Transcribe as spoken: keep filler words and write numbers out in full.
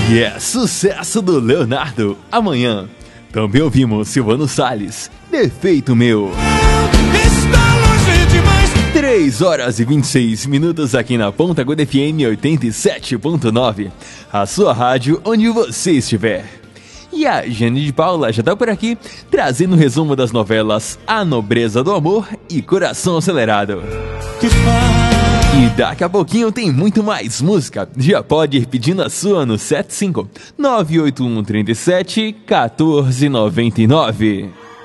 E é sucesso do Leonardo. Amanhã também ouvimos Silvano Salles, Defeito Meu. Está longe demais. três horas e vinte e seis minutos aqui na Ponta Aguda F M oitenta e sete ponto nove, a sua rádio onde você estiver. E a Jane de Paula já tá por aqui, trazendo um resumo das novelas A Nobreza do Amor e Coração Acelerado. Que faz. E daqui a pouquinho tem muito mais música. Já pode ir pedindo a sua no sete cinco nove oito um três sete um quatro nove nove.